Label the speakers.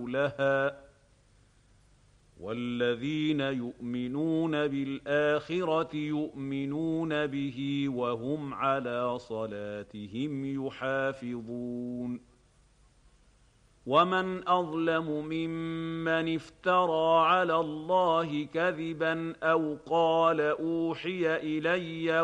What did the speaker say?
Speaker 1: لها والذين يؤمنون بالآخرة يؤمنون به وهم على صلاتهم يحافظون ومن أظلم ممن افترى على الله كذبا أو قال أوحي إلي